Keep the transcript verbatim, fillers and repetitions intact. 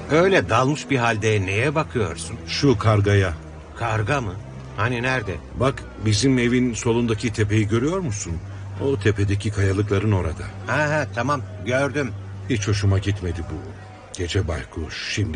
Öyle dalmış bir halde neye bakıyorsun? Şu kargaya. Karga mı? Hani nerede? Bak, bizim evin solundaki tepeyi görüyor musun? O tepedeki kayalıkların orada. Ha ha, tamam, gördüm. Hiç hoşuma gitmedi bu. Gece baykuş şimdi